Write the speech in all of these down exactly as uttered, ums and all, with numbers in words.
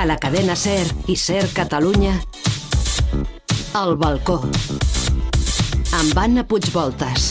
a la cadena SER i SER Catalunya, El balcó, amb Anna Puigvoltas.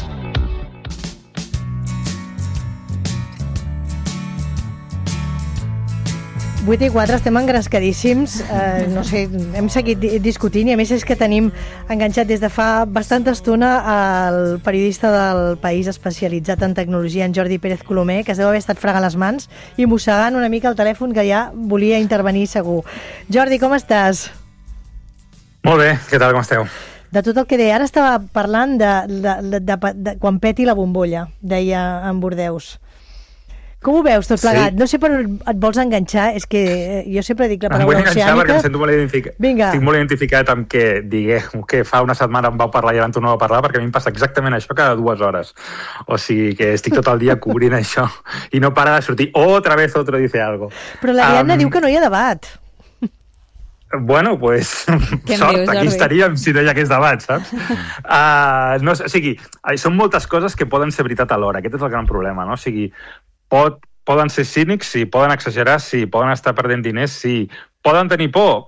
vuit i quatre, estem engrescadíssims, eh, no sé, hem seguit discutint i a més és que tenim enganxat des de fa bastanta estona el periodista del País especialitzat en tecnologia, en Jordi Pérez Colomer, que es deu haver estat fregant les mans i mossegant una mica el telèfon, que ja volia intervenir segur. Jordi, com estàs? Molt bé, què tal, com esteu? De tot el que deia, ara estava parlant de, de, de, de, de quan peti la bombolla, deia en Bordeus. Com ho veus tot plegat? Sí. No sé per on et vols enganxar, és que jo sempre dic la paraula oceànica. Em vull enganxar perquè em sento molt identificat. Vinga. Estic molt identificat amb que digueu que fa una setmana em vau parlar i ara em torneu a parlar, perquè a mi em passa exactament això cada dues hores. O sigui que estic tot el dia cobrint això i no para de sortir otra vez otro dice algo. Però l'Ariadna um, diu que no hi ha debat. Bueno, pues, sort, dius, aquí estaríem si no hi hagués debat, saps? uh, no, o sigui, són moltes coses que poden ser veritat alhora, aquest és el gran problema, no? O sigui, pot, poden ser cínics, sí, poden exagerar, sí, poden estar perdent diners, sí, poden tenir por.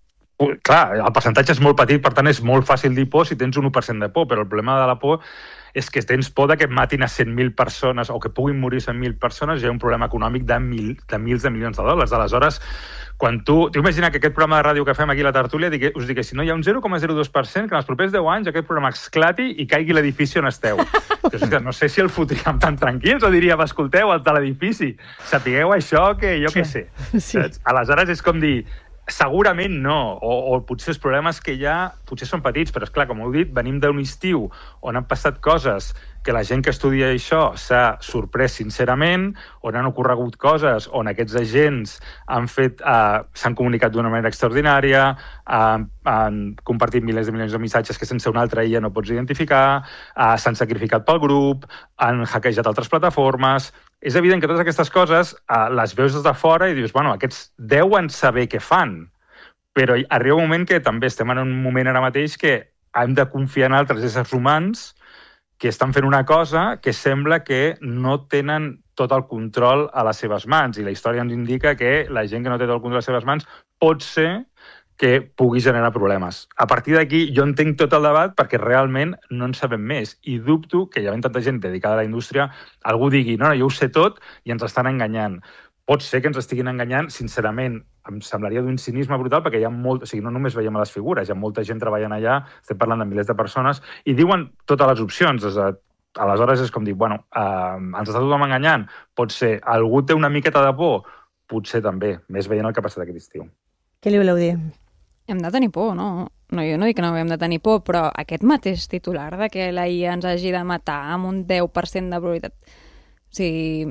Clar, el percentatge és molt petit, per tant és molt fàcil dir por si tens un u per cent de por, però el problema de la por és que tens por de que matin a cent mil persones o que puguin morir cent mil persones, hi ha un problema econòmic de, mil, de mils de milions de dòlars. Aleshores, quan tu... T'ho imagina que aquest programa de ràdio que fem aquí a la tertúlia, us dic que si no hi ha un zero coma zero dos per cent, que en els propers deu anys aquest programa esclati i caigui l'edifici on esteu. Que, no sé si el fotríem tan tranquils o diríem, escolteu, els de l'edifici, sapigueu això que jo què sé. Sí. Aleshores és com dir, segurament no, o, o potser els problemes que hi ha potser són petits, però és clar, com heu dit, venim d'un estiu on han passat coses que la gent que estudia això s'ha sorprès sincerament, on han ocorregut coses on aquests agents han fet, eh, s'han comunicat d'una manera extraordinària, eh, han compartit milers de milions de missatges que sense un altre ja no pots identificar, eh, s'han sacrificat pel grup, han hackejat altres plataformes. És evident que totes aquestes coses eh, les veus des de fora i dius, bueno, aquests deuen saber què fan, però arriba un moment que també estem en un moment ara mateix que hem de confiar en altres éssers humans que estan fent una cosa que sembla que no tenen tot el control a les seves mans. I la història ens indica que la gent que no té tot el control a les seves mans pot ser que pugui generar problemes. A partir d'aquí jo entenc tot el debat perquè realment no en sabem més. I dubto que hi ha tanta gent dedicada a la indústria, algú digui, no, no, jo ho sé tot i ens estan enganyant. Pot ser que ens estiguin enganyant, sincerament, em semblaria d'un cinisme brutal perquè hi ha molt... O sigui, no només veiem a les figures, hi ha molta gent treballant allà, estem parlant de milers de persones, i diuen totes les opcions. Aleshores és com dir, bueno, eh, ens està tothom enganyant. Pot ser, algú té una miqueta de por? Potser també, més veient el que ha passat aquest estiu. Què li voleu dir? Hem de tenir por, no? No, jo no dic que no hem de tenir por, però aquest mateix titular de que la I A ens hagi de matar amb un deu per cent de probabilitat... O sigui,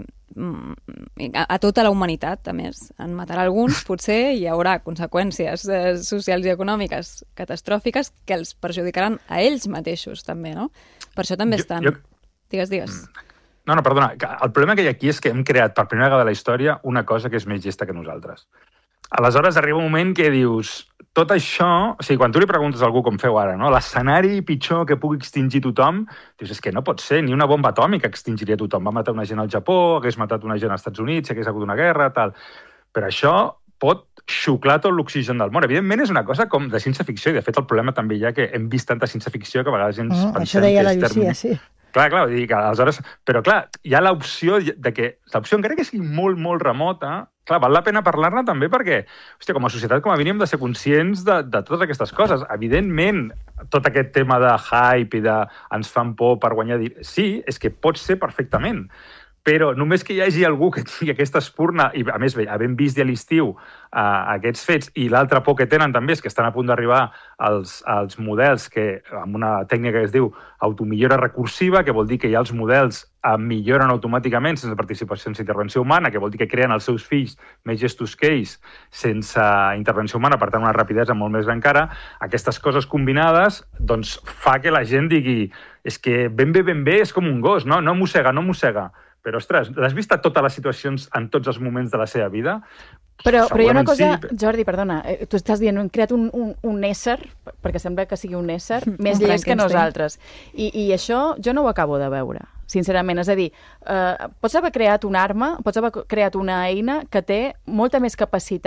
a tota la humanitat, a més. En matarà alguns, potser hi haurà conseqüències eh, socials i econòmiques catastròfiques que els perjudicaran a ells mateixos, també, no? Per això també estan... Jo, jo... Digues, digues. No, no, perdona. El problema que hi ha aquí és que hem creat per primera vegada a la història una cosa que és més llesta que nosaltres. Aleshores arriba un moment que dius... Tot això, o sigui, quan tu li preguntes a algú com feu ara, no? L'escenari pitjor que pugui extingir tothom, dius, és que no pot ser, ni una bomba atòmica extingiria tothom. Va matar una gent al Japó, hagués matat una gent als Estats Units, hagués hagut una guerra, tal. Però això pot xuclar tot l'oxigen del món. Evidentment és una cosa com de ciència-ficció, i de fet el problema també hi ha que hem vist tanta ciència-ficció que a vegades ens mm, pensem això deia que la és Llucia, termini... sí. Clar, clar, vull dir que aleshores... Però clar, hi ha l'opció de que... L'opció, encara que sigui molt, molt remota, clar, val la pena parlar-ne també perquè, hòstia, com a societat, com a mínim, hem de ser conscients de, de totes aquestes coses. Evidentment, tot aquest tema de hype i de ens fan por per guanyar... Sí, és que pot ser perfectament. Però només que hi hagi algú que tingui aquesta espurna, i a més, havent vist ja a l'estiu uh, aquests fets, i l'altra por que tenen també és que estan a punt d'arribar als, als models que, amb una tècnica que es diu automillora recursiva, que vol dir que ja els models uh, milloren automàticament sense participació, sense intervenció humana, que vol dir que creen els seus fills més gestos que ells sense intervenció humana, per tant una rapidesa molt més gran encara. Aquestes coses combinades doncs, fa que la gent digui és que ben bé, ben bé és com un gos, no, no mossega, no mossega. Però, ostres, l'has vist a totes les situacions en tots els moments de la seva vida? Però, però hi ha una cosa, sí. Jordi, perdona, eh, tu estàs dient, hem creat un, un, un ésser, perquè sembla que sigui un ésser, més llest que nosaltres. I, I això jo no ho acabo de veure, sincerament. És a dir, eh, pots haver creat una arma, pots haver creat una eina que té molta més capacitat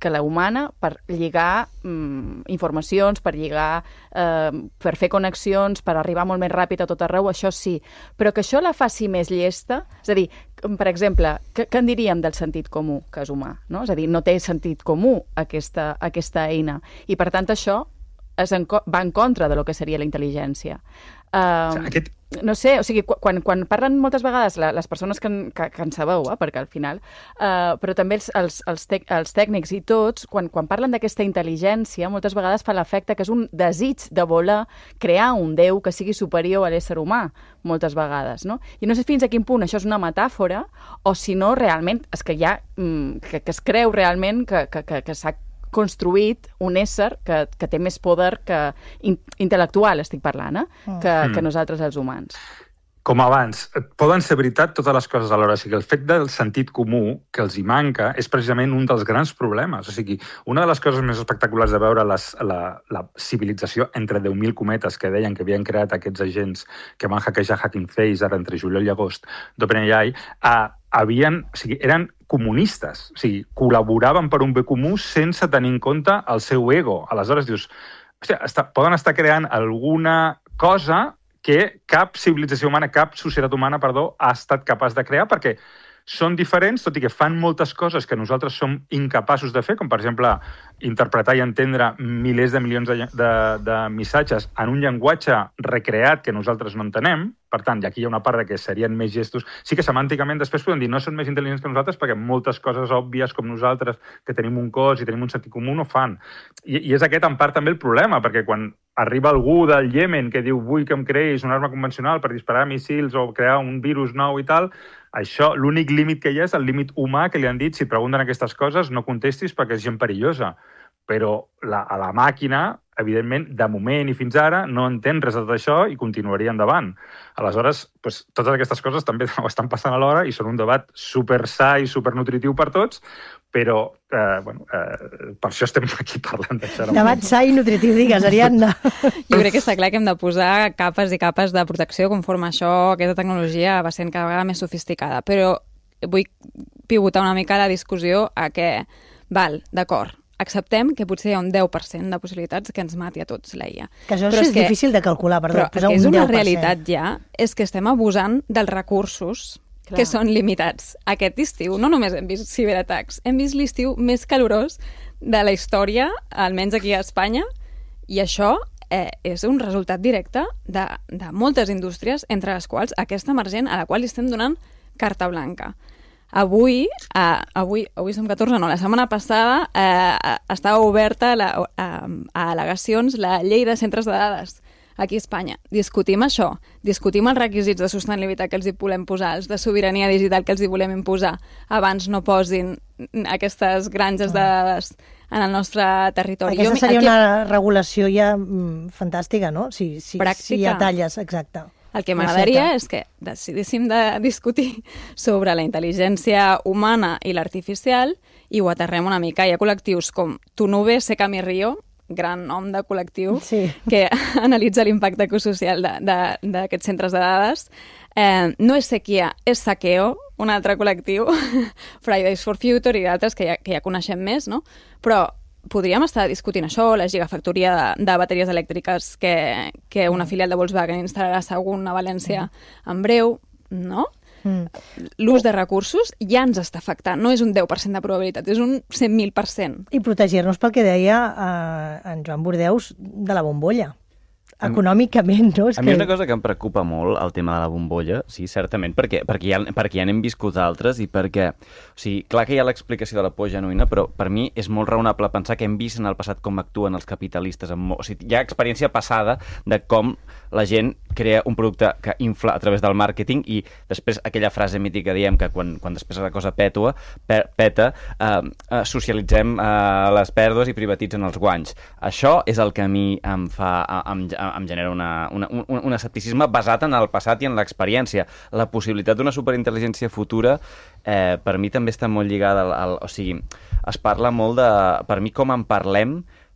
que la humana per lligar mm, informacions, per lligar, eh, per fer connexions, per arribar molt més ràpid a tot arreu, això sí. Però que això la faci més llesta, és a dir, per exemple, què, què en diríem del sentit comú, que és humà? No? És a dir, no té sentit comú aquesta, aquesta eina. I, per tant, això es en, va en contra de lo que seria la intel·ligència. Uh, Aquest... No sé, o sigui, quan, quan parlen moltes vegades les persones que, que, que en sabeu, eh, perquè al final, uh, però també els, els, els, tec, els tècnics i tots, quan, quan parlen d'aquesta intel·ligència, moltes vegades fa l'efecte que és un desig de voler crear un déu que sigui superior a l'ésser humà, moltes vegades, no? I no sé fins a quin punt això és una metàfora o si no realment, és que hi ha, que, que es creu realment que, que, que, que s'ha construït un ésser que, que té més poder que in, intel·lectual, estic parlant, eh? que, mm. que nosaltres els humans. Com abans, poden ser veritat totes les coses alhora. O sigui, el fet del sentit comú que els hi manca és precisament un dels grans problemes. O sigui, una de les coses més espectaculars de veure les, la, la civilització entre deu mil cometes que deien que havien creat aquests agents que van hackejar Hacking Face ara entre juliol i agost d'OpenAI, a havien, o sigui, eren comunistes, o sigui, col·laboraven per un bé comú sense tenir en compte el seu ego. Aleshores dius, hòstia, està, poden estar creant alguna cosa que cap civilització humana, cap societat humana, perdó, ha estat capaç de crear, perquè són diferents, tot i que fan moltes coses que nosaltres som incapaços de fer, com per exemple interpretar i entendre milers de milions de, de, de missatges en un llenguatge recreat que nosaltres no entenem. Per tant, i aquí hi ha una part de que serien més gestos. Sí que semànticament després podem dir no són més intel·ligents que nosaltres perquè moltes coses òbvies com nosaltres, que tenim un cos i tenim un sentit comú, no fan. I, i és aquest en part també el problema, perquè quan arriba algú del Iemen que diu vull que em creïs una arma convencional per disparar míssils o crear un virus nou i tal, això, l'únic límit que hi ha és el límit humà que li han dit si et pregunten aquestes coses no contestis perquè és gent perillosa. Però la, a la màquina, evidentment, de moment i fins ara, no entén res de tot això i continuaria endavant. Aleshores, doncs, totes aquestes coses també ho estan passant alhora i són un debat super sa i super nutritiu per tots, però eh, bueno, eh, per això estem aquí parlant d'això. Debat sa i nutritiu, digues, Ariadna. Jo crec que està clar que hem de posar capes i capes de protecció conforme això, aquesta tecnologia va sent cada vegada més sofisticada. Però vull pivotar una mica la discussió a que, val, d'acord, acceptem que potser hi ha un deu per cent de possibilitats que ens mati a tots l'A I A. Que això però és, és que, difícil de calcular, perdó. Però el que és una realitat ja és que estem abusant dels recursos Clar. que són limitats. Aquest estiu no només hem vist ciberatacs, hem vist l'estiu més calorós de la història, almenys aquí a Espanya, i això eh, és un resultat directe de, de moltes indústries, entre les quals aquesta emergent a la qual li estem donant carta blanca. Avui, eh, avui, avui som catorze, no, la setmana passada eh, estava oberta la, a, a al·legacions la llei de centres de dades aquí a Espanya. Discutim això, discutim els requisits de sostenibilitat que els hi volem posar, els de sobirania digital que els hi volem imposar. Abans no posin aquestes granges de dades en el nostre territori. Aquesta seria jo, una aquí... regulació ja mm, fantàstica, no? Si, si, si hi ha talles, exacte. El que m'agradaria és que decidíssim de discutir sobre la intel·ligència humana i l'artificial i ho aterrem una mica. Hi ha col·lectius com Tunube Sekami Rio, gran nom de col·lectiu, sí. que analitza l'impacte ecosocial d'aquests centres de dades. Eh, no és Sequia, és Saqueo, un altre col·lectiu, Fridays for Future i d'altres que, ja, que ja coneixem més, no? Però podríem estar discutint això, la gigafactoria de, de bateries elèctriques que, que una filial de Volkswagen instal·larà segur a València en breu, no? Mm. L'ús de recursos ja ens està afectant. No és un deu per cent de probabilitat, és un cent mil per cent. I protegir-nos pel que deia eh, en Joan Bordeus de la bombolla. Econòmicament, no? És a que... mi una cosa que em preocupa molt, el tema de la bombolla, sí, certament, perquè, perquè, ja, perquè ja n'hem viscut altres i perquè, o sigui, clar que hi ha l'explicació de la por genuïna, però per mi és molt raonable pensar que hem vist en el passat com actuen els capitalistes. Amb... O sigui, hi ha experiència passada de com la gent crea un producte que infla a través del màrqueting i després aquella frase mítica que diem que quan, quan després la cosa pètua, pe, peta, eh, eh, socialitzem eh, les pèrdues i privatitzen els guanys. Això és el que a mi em fa... Em, em genera una, una, un, un escepticisme basat en el passat i en l'experiència. La possibilitat d'una superintel·ligència futura eh, per mi també està molt lligada al, al... O sigui, es parla molt de... Per mi, com en parlem,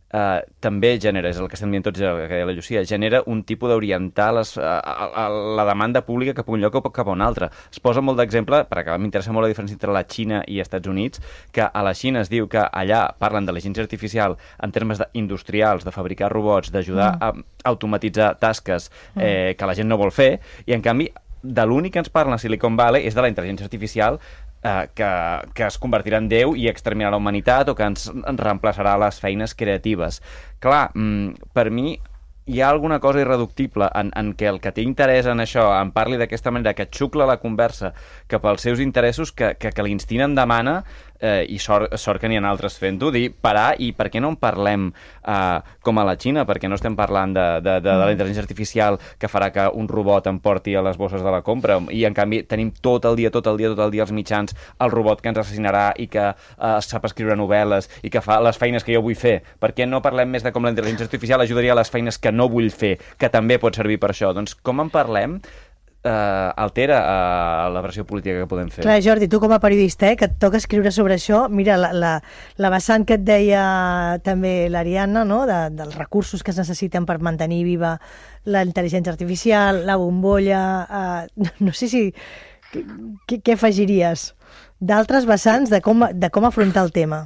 Uh, també genera, és el que estem dient tots, el que deia la Llucia, genera un tipus d'orientar les, uh, a, a la demanda pública cap a un lloc o cap a un altre. Es posa molt d'exemple, perquè m'interessa molt la diferència entre la Xina i Estats Units, que a la Xina es diu que allà parlen de l'intel·ligència artificial en termes industrials, de fabricar robots, d'ajudar mm. a automatitzar tasques eh, que la gent no vol fer, i en canvi de l'únic que ens parla a Silicon Valley és de la intel·ligència artificial eh, que, que es convertirà en Déu i exterminarà la humanitat o que ens reemplaçarà les feines creatives. Clar, per mi hi ha alguna cosa irreductible en, en què el que té interès en això en parli d'aquesta manera, que xucla la conversa cap als seus interessos, que, que, que l'instint em demana, eh, i sort, sort que n'hi ha altres fent-ho, dir parar, i per què no en parlem eh, com a la Xina? Per què no estem parlant de, de, de, de la intel·ligència artificial que farà que un robot em porti a les bosses de la compra, i en canvi tenim tot el dia, tot el dia, tot el dia els mitjans, el robot que ens assassinarà i que eh, sap escriure novel·les i que fa les feines que jo vull fer. Per què no parlem més de com la intel·ligència artificial ajudaria a les feines que no vull fer, que també pot servir per això? Doncs com en parlem Uh, altera uh, la versió política que podem fer. Clar, Jordi, tu com a periodista, eh, que et toca escriure sobre això, mira, la, la, la vessant que et deia també l'Ariadna, no?, de, dels recursos que es necessiten per mantenir viva la intel·ligència artificial, la bombolla, uh, no sé si... Què afegiries d'altres vessants de com, de com afrontar el tema?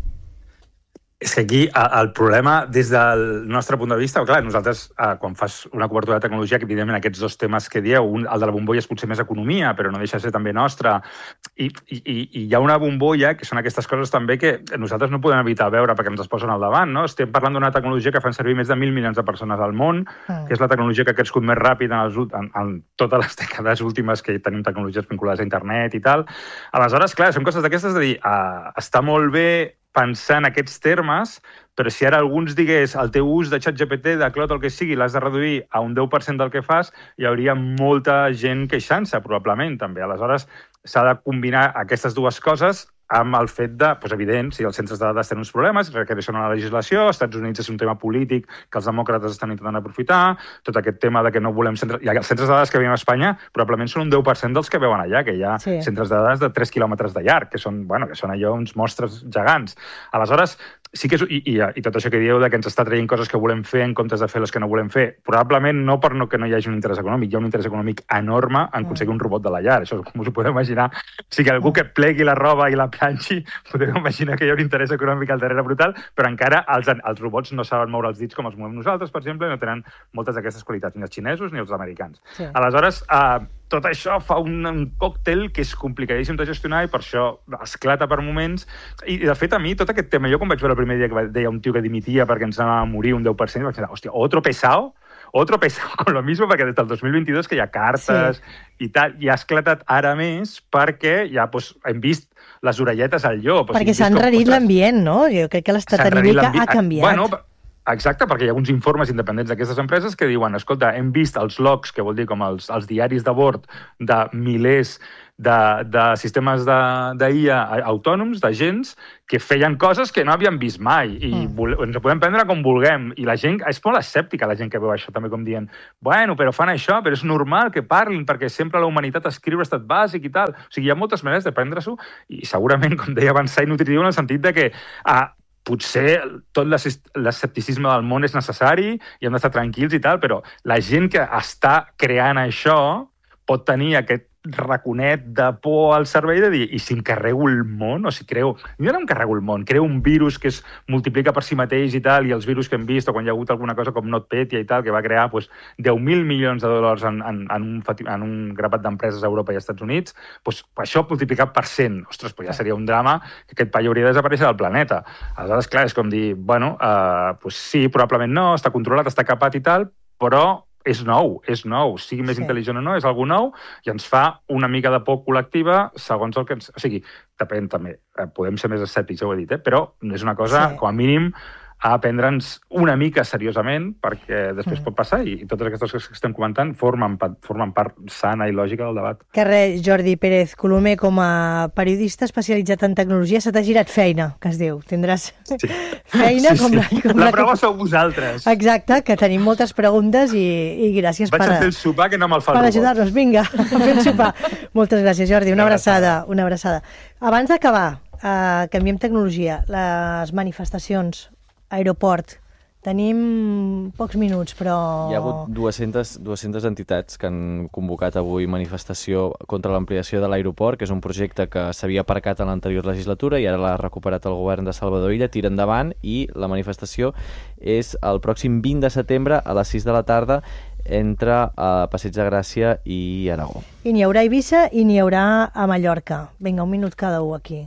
És que aquí el problema, des del nostre punt de vista, clar, nosaltres, quan fas una cobertura de tecnologia, que evidentment aquests dos temes que dieu, un, el de la bombolla és potser més economia, però no deixa de ser també nostra, i, i, i hi ha una bombolla, que són aquestes coses també que nosaltres no podem evitar veure perquè ens es posen al davant, no? Estem parlant d'una tecnologia que fan servir més de mil milions de persones al món, mm. que és la tecnologia que ha crescut més ràpid en, els, en, en totes les dècades últimes que tenim tecnologies vinculades a internet i tal. Aleshores, clar, són coses d'aquestes de dir, uh, està molt bé pensar en aquests termes, però si ara algú ens digués el teu ús de ChatGPT, de Claude, el que sigui, l'has de reduir a un deu per cent del que fas, hi hauria molta gent queixant-se, probablement, també. Aleshores, s'ha de combinar aquestes dues coses amb el fet de, doncs evident, si els centres de dades tenen uns problemes, requereixen una legislació, als Estats Units és un tema polític que els demòcrates estan intentant aprofitar, tot aquest tema de que no volem centres... I els centres de dades que veiem a Espanya probablement són un deu per cent dels que veuen allà, que hi ha sí. centres de dades de tres quilòmetres de llarg, que són, bueno, que són allò uns monstres gegants. Aleshores, sí que és... I, i, i tot això que dieu de que ens està traient coses que volem fer en comptes de fer les que no volem fer, probablement no per no que no hi hagi un interès econòmic, hi ha un interès econòmic enorme en aconseguir un robot de la llar, això com us ho podeu imaginar. O sigui, algú que plegui la roba i la planxi, podeu imaginar que hi ha un interès econòmic al darrere brutal, però encara els, els robots no saben moure els dits com els movem nosaltres, per exemple, i no tenen moltes d'aquestes qualitats, ni els xinesos ni els americans. Sí. Aleshores, eh, tot això fa un, un còctel que és complicadíssim de gestionar i per això esclata per moments. I, de fet, a mi, tot aquest tema, jo quan vaig veure el primer dia que deia un tio que dimitia perquè ens anava a morir un deu per cent, vaig pensar, hòstia, otro pesado, otro pesado con lo mismo, perquè des del dos mil vint-i-dos que hi ha cartes sí. i tal, i ha esclatat ara més perquè ja pues, hem vist les orelletes al llop. Perquè s'ha enrarit l'ambient, no? Jo crec que l'estat anímic ha canviat. Bueno, exacte, perquè hi ha uns informes independents d'aquestes empreses que diuen, escolta, hem vist els logs, que vol dir com els, els diaris de bord de milers de, de sistemes d'I A autònoms, d'agents, que feien coses que no havíem vist mai i mm. ens ho podem prendre com vulguem. I la gent, és molt escèptica la gent que veu això, també com dient, bueno, però fan això, però és normal que parlin, perquè sempre la humanitat escriu estat bàsic i tal. O sigui, hi ha moltes maneres de prendre-s'ho i segurament, com deia abans, i nutritiu en el sentit de que ah, potser tot l'escepticisme del món és necessari i hem d'estar tranquils i tal, però la gent que està creant això pot tenir aquest raconet de por al cervell de dir, i si em carrego el món? O si creu... Jo no em carrego el món, creo un virus que es multiplica per si mateix i tal, i els virus que hem vist, o quan hi ha hagut alguna cosa com NotPetya i tal, que va crear pues, deu mil milions de dòlars en, en, en, un, en un grapat d'empreses a Europa i als Estats Units, pues, això multiplicat per cent. Ostres, pues ja seria un drama que aquest paio hauria de desaparèixer del planeta. Aleshores, clar, és com dir, bueno, uh, pues sí, probablement no, està controlat, està capat i tal, però és nou, és nou, sigui més sí. intel·ligent o no, és algú nou, i ens fa una mica de por col·lectiva segons el que ens... O sigui, depèn també, podem ser més escèptics, ja ho he dit, eh? Però és una cosa, sí. com a mínim, a prendre'ns una mica seriosament, perquè després mm. pot passar, i, i totes aquestes coses que estem comentant formen, formen part sana i lògica del debat. Que res, Jordi Pérez Colomer, com a periodista especialitzat en tecnologia, se t'ha girat feina, que es diu. Tindràs sí. feina sí, com sí. la... Com la, la prova sou vosaltres. Exacte, que tenim moltes preguntes i, i gràcies Vaig per... a fer el sopar, que no me'l fa el per robot. ajudar-nos, vinga, a fer el sopar. Moltes gràcies, Jordi, una abraçada. Una abraçada. Abans d'acabar, eh, canviem tecnologia, les manifestacions aeroport. Tenim pocs minuts, però... Hi ha hagut dues-centes entitats que han convocat avui manifestació contra l'ampliació de l'aeroport, que és un projecte que s'havia aparcat en l'anterior legislatura i ara l'ha recuperat el govern de Salvador Illa, tira endavant, i la manifestació és el pròxim vint de setembre a les sis de la tarda entre uh, Passeig de Gràcia i Aragó. I n'hi haurà a Eivissa i n'hi haurà a Mallorca. Vinga, un minut cada un aquí.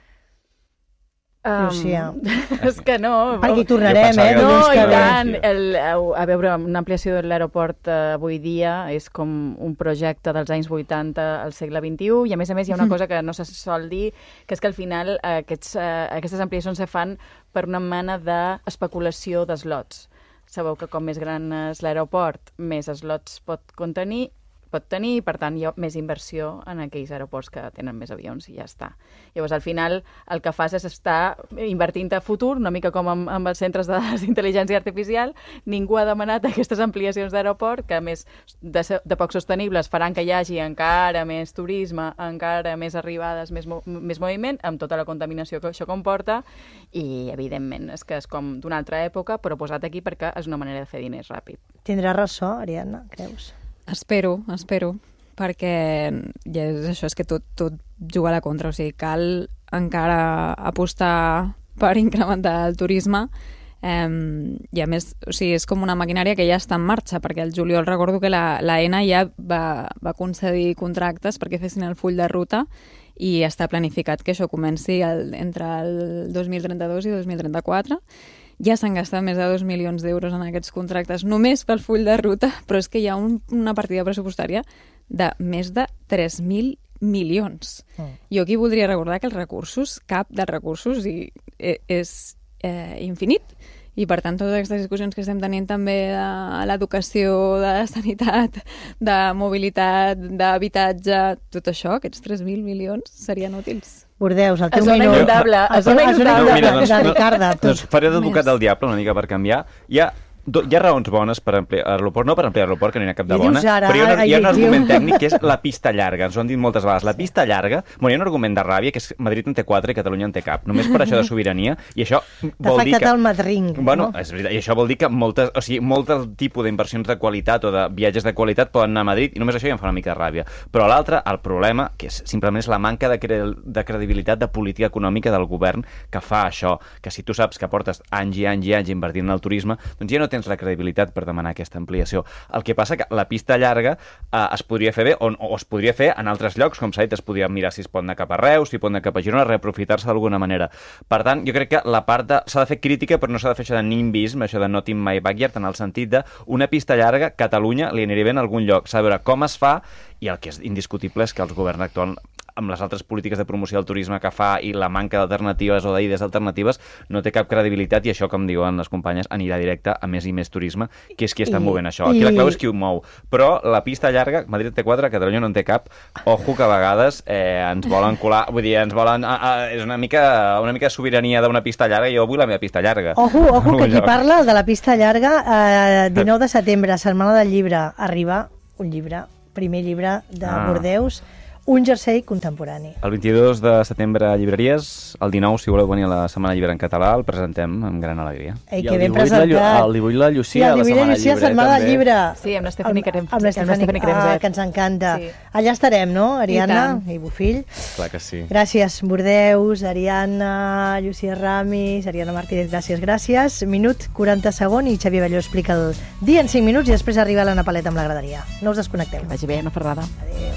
Um, Llucia. És que no. Perquè hi tornarem, eh? No, i tant. El, a veure, una ampliació de l'aeroport uh, avui dia és com un projecte dels anys vuitanta al segle vint-i-u, i a més a més hi ha una cosa que no se sol dir, que és que al final uh, aquests, uh, aquestes ampliacions se fan per una mena d'especulació d'eslots. Sabeu que com més gran és l'aeroport, més eslots pot contenir, pot tenir, i per tant hi ha més inversió en aquells aeroports que tenen més avions i ja està. Llavors, al final, el que fas és estar invertint a futur, una mica com amb, amb els centres de d'intel·ligència artificial. Ningú ha demanat aquestes ampliacions d'aeroport, que a més de, de poc sostenibles faran que hi hagi encara més turisme, encara més arribades, més, més moviment, amb tota la contaminació que això comporta, i evidentment és que és com d'una altra època, però posat aquí perquè és una manera de fer diners ràpid. Tindrà ressò, Ariadna, creus? Espero, espero, perquè ja és això, és que tot, tot juga a la contra, o sigui, cal encara apostar per incrementar el turisme, eh, i a més, o sigui, és com una maquinària que ja està en marxa, perquè el juliol recordo que la, la ENA ja va, va concedir contractes perquè fessin el full de ruta, i està planificat que això comenci el, entre el dos mil trenta-dos i dos mil trenta-quatre. Ja s'han gastat més de dos milions d'euros en aquests contractes, només pel full de ruta, però és que hi ha un, una partida pressupostària de més de tres mil milions. Mm. Jo aquí voldria recordar que els recursos, cap dels recursos, i, és eh, infinit. I, per tant, totes aquestes discussions que estem tenint també de l'educació, de la sanitat, de mobilitat, d'habitatge, tot això, aquests tres mil milions serien útils. Bordeus, el teu minut. minut. Inundable, a zona inundable. No, mira, doncs, de Ricarda. Doncs faré d'advocat del diable una mica per canviar. Hi ha, do, hi ha raons bones per ampliar l'aeroport, no per ampliar l'aeroport, que no hi ha cap de bona, ara, però hi ha, una, hi ha un argument tècnic que és la pista llarga. Ens ho han dit moltes vegades. La pista llarga, bueno, hi ha un argument de ràbia, que és Madrid en té quatre i Catalunya en té cap. Només per això de sobirania, i això vol dir que... T'ha afectat el Madrid, bueno, no? És veritat, i això vol dir que moltes, o sigui, molt tipus d'inversions de qualitat o de viatges de qualitat poden anar a Madrid, i només això ja em fa una mica de ràbia. Però l'altre, el problema, que és simplement és la manca de, cre de credibilitat de política econòmica del govern que fa això, que si tu saps que portes anys i anys i anys invertint en el turisme, doncs ja no tens la credibilitat per demanar aquesta ampliació. El que passa que la pista llarga eh, es podria fer bé, o, o es podria fer en altres llocs, com s'ha dit, es podria mirar si es pot anar cap a Reus, si pot anar cap a Girona, reaprofitar-se d'alguna manera. Per tant, jo crec que la part de... s'ha de fer crítica, però no s'ha de fer això de nimbisme, això de not in my backyard, en el sentit de una pista llarga, Catalunya li aniria bé en algun lloc. S'ha de veure com es fa, i el que és indiscutible és que els governs actuals, amb les altres polítiques de promoció del turisme que fa i la manca d'alternatives o d'idees alternatives, no té cap credibilitat, i això, com diuen les companyes, anirà directe a més i més turisme, que és qui està I, movent això. Aquí i... la clau és qui ho mou. Però la pista llarga, Madrid té quatre, Catalunya no en té cap, ojo que a vegades eh, ens volen colar, vull dir, ens volen... Ah, ah, és una mica, una mica sobirania d'una pista llarga, i jo vull la meva pista llarga. Ojo, ojo, que qui parla de la pista llarga, eh, dinou de setembre, Setmana del Llibre, arriba un llibre, primer llibre de ah. Bordeus, Un jersei contemporani. El vint-i-dos de setembre a llibreries, el dinou, si voleu venir a la Setmana Llibre en català, el presentem amb gran alegria. Ei, que ben presentat. El divuit la Llucia, a la Setmana Llibre, Setmana del Llibre. Sí, amb l'Estefani Cremzet. Amb l'Estefani Cremzet, que ens encanta. Sí. Allà estarem, no, Ariadna i, i Bofill? Clar que sí. Gràcies, Bordeus, Ariadna, Llucia Ramis, Ariadna Martínez, gràcies, gràcies. Minut, quaranta segons, i Xavier Balló explica el dia en cinc minuts, i després arriba l'Anna Paleta amb la graderia. No us desconnecteu. Que vagi bé, Anna Ferrada. Adéu.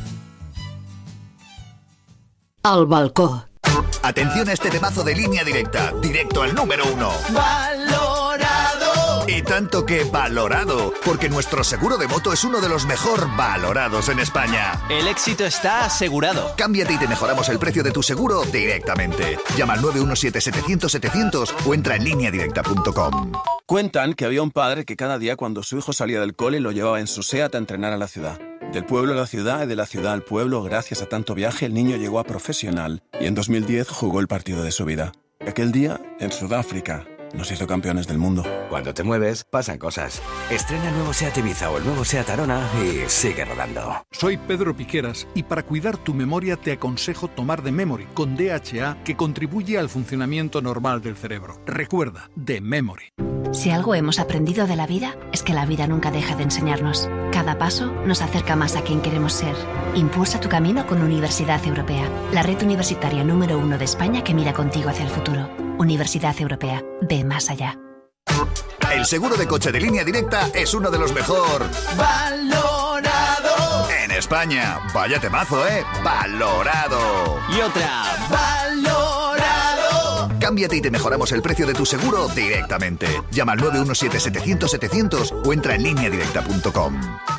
Al balcó. Atención a este temazo de Línea Directa, directo al número uno. ¡Valorado! Y tanto que valorado, porque nuestro seguro de moto es uno de los mejor valorados en España. El éxito está asegurado. Cámbiate y te mejoramos el precio de tu seguro directamente. Llama al nueve uno siete, setecientos, setecientos o entra en línea directa punto com. Cuentan que había un padre que cada día cuando su hijo salía del cole lo llevaba en su SEAT a entrenar a la ciudad. Del pueblo a la ciudad y de la ciudad al pueblo, gracias a tanto viaje, el niño llegó a profesional y en dos mil diez jugó el partido de su vida. Aquel día, en Sudáfrica, nos hizo campeones del mundo. Cuando te mueves, pasan cosas. Estrena el nuevo SEAT Ibiza o el nuevo SEAT Arona y sigue rodando. Soy Pedro Piqueras y para cuidar tu memoria te aconsejo tomar The Memory con D H A, que contribuye al funcionamiento normal del cerebro. Recuerda, The Memory. Si algo hemos aprendido de la vida, es que la vida nunca deja de enseñarnos. Cada paso nos acerca más a quien queremos ser. Impulsa tu camino con Universidad Europea, la red universitaria número uno de España que mira contigo hacia el futuro. Universidad Europea, ve más allá. El seguro de coche de Línea Directa es uno de los mejor valorado en España. Vaya temazo, ¿eh? Valorado. Y otra. Valorado. Cámbiate y te mejoramos el precio de tu seguro directamente. Llama al nueve uno siete, setecientos, setecientos o entra en línea directa punto com.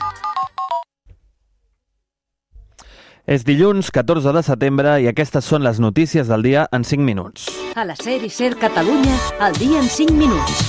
És dilluns, catorze de setembre, i aquestes són les notícies del dia en cinc minuts. A la SER i SER Catalunya, el dia en cinc minuts.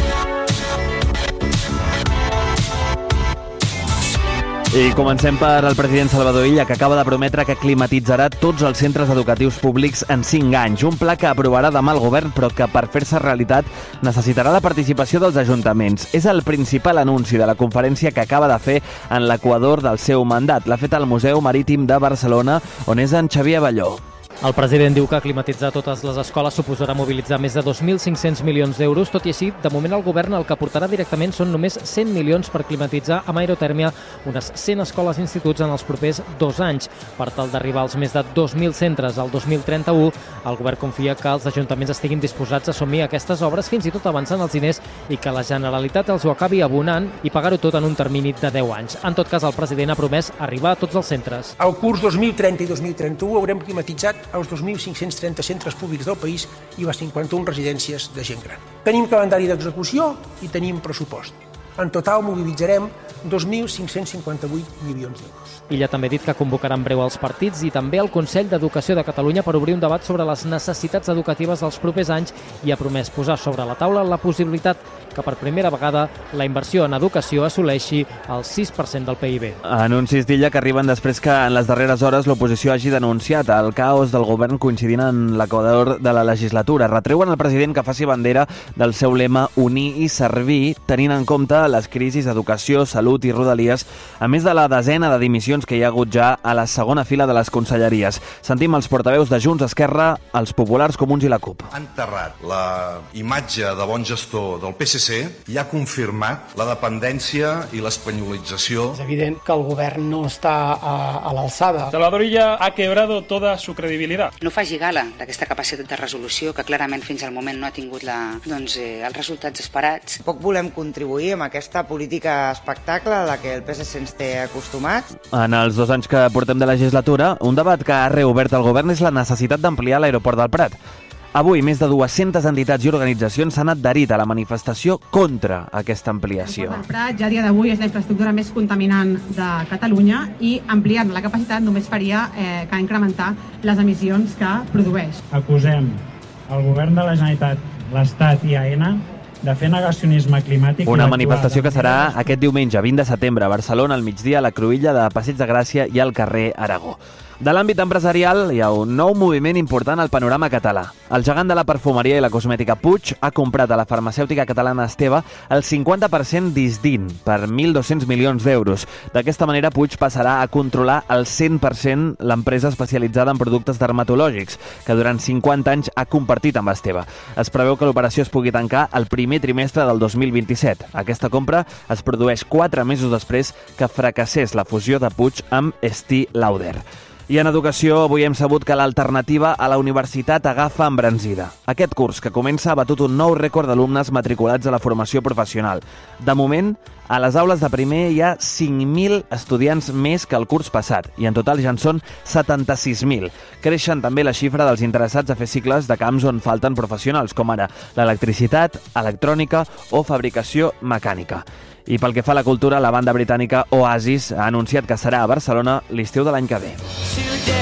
I comencem per el president Salvador Illa, que acaba de prometre que climatitzarà tots els centres educatius públics en cinc anys. Un pla que aprovarà demà el govern, però que per fer-se realitat necessitarà la participació dels ajuntaments. És el principal anunci de la conferència que acaba de fer en l'equador del seu mandat. L'ha fet al Museu Marítim de Barcelona, on és en Xavier Balló. El president diu que climatitzar totes les escoles suposarà mobilitzar més de dos mil cinc-cents milions d'euros. Tot i així, de moment el govern el que aportarà directament són només cent milions per climatitzar amb aerotèrmia unes cent escoles i instituts en els propers dos anys. Per tal d'arribar als més de dos mil centres al dos mil trenta-u, el govern confia que els ajuntaments estiguin disposats a assumir aquestes obres, fins i tot avançant els diners, i que la Generalitat els ho acabi abonant i pagar-ho tot en un termini de deu anys. En tot cas, el president ha promès arribar a tots els centres. Al curs dos mil trenta i dos mil trenta-u haurem climatitzat als dos mil cinc-cents trenta centres públics del país i les cinquanta-una residències de gent gran. Tenim calendari d'execució i tenim pressupost. En total mobilitzarem dos mil cinc-cents cinquanta-vuit milions d'euros. Illa també ha dit que convocarà en breu els partits i també el Consell d'Educació de Catalunya per obrir un debat sobre les necessitats educatives dels propers anys, i ha promès posar sobre la taula la possibilitat que per primera vegada la inversió en educació assoleixi el sis per cent del P I B. Anuncis d'Illa que arriben després que en les darreres hores l'oposició hagi denunciat el caos del govern coincidint en l'equador de la legislatura. Retreuen al president que faci bandera del seu lema unir i servir, tenint en compte les crisis d'educació, salut i rodalies, a més de la desena de dimissions que hi ha hagut ja a la segona fila de les conselleries. Sentim els portaveus de Junts, Esquerra, els Populars, Comuns i la CUP. Ha enterrat la imatge de bon gestor del P S C i ha confirmat la dependència i l'espanyolització. És evident que el govern no està a, a l'alçada. Salvador Illa ha quebrado toda su credibilidad. No faci gala d'aquesta capacitat de resolució que clarament fins al moment no ha tingut la, doncs, eh, els resultats esperats. Poc volem contribuir amb aquesta política espectacle a la que el P S C ens té acostumats. En els dos anys que portem de legislatura, un debat que ha reobert el govern és la necessitat d'ampliar l'aeroport del Prat. Avui, més de dues-centes entitats i organitzacions s'han adherit a la manifestació contra aquesta ampliació. El Prat ja a dia d'avui és la infraestructura més contaminant de Catalunya i ampliar-ne la capacitat només faria eh, que incrementar les emissions que produeix. Acusem el govern de la Generalitat, l'Estat i AENA de fer negacionisme climàtic. Una manifestació que serà aquest diumenge, vint de setembre, a Barcelona, al migdia, a la Cruïlla de Passeig de Gràcia i al carrer Aragó. De l'àmbit empresarial, hi ha un nou moviment important al panorama català. El gegant de la perfumeria i la cosmètica Puig ha comprat a la farmacèutica catalana Esteve el cinquanta per cent d'Isdin per mil dos-cents milions d'euros. D'aquesta manera, Puig passarà a controlar el cent per cent l'empresa especialitzada en productes dermatològics, que durant cinquanta anys ha compartit amb Esteve. Es preveu que l'operació es pugui tancar el primer trimestre del dos mil vint-i-set. Aquesta compra es produeix quatre mesos després que fracassés la fusió de Puig amb Estée Lauder. I en educació, avui hem sabut que l'alternativa a la universitat agafa embranzida. Aquest curs, que comença, ha batut un nou rècord d'alumnes matriculats a la formació professional. De moment, a les aules de primer hi ha cinc mil estudiants més que el curs passat, i en total ja en són setanta-sis mil. Creixen també la xifra dels interessats a fer cicles de camps on falten professionals, com ara l'electricitat, electrònica o fabricació mecànica. I pel que fa a la cultura, la banda britànica Oasis ha anunciat que serà a Barcelona l'estiu de l'any que ve.